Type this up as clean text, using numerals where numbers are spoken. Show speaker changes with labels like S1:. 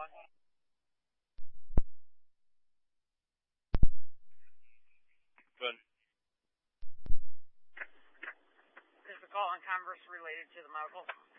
S1: But
S2: Is the call in Congress related to the medical